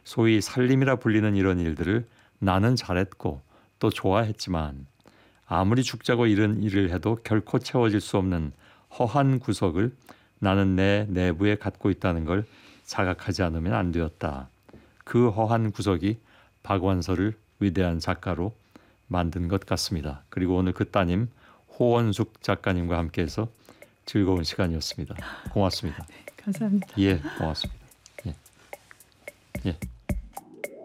소위 살림이라 불리는 이런 일들을 나는 잘했고 또 좋아했지만 아무리 죽자고 이런 일을 해도 결코 채워질 수 없는 허한 구석을 나는 내 내부에 갖고 있다는 걸 자각하지 않으면 안 되었다. 그 허한 구석이 박완서를 위대한 작가로 만든 것 같습니다. 그리고 오늘 그 따님 호원숙 작가님과 함께해서 즐거운 시간이었습니다. 고맙습니다. 감사합니다. 예, 고맙습니다. 예. 예.